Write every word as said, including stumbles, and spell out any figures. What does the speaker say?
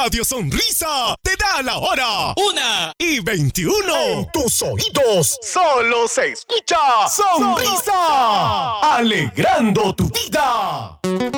Radio Sonrisa te da la hora. Una y veintiuno. En tus oídos solo se escucha Sonrisa. Alegrando tu vida.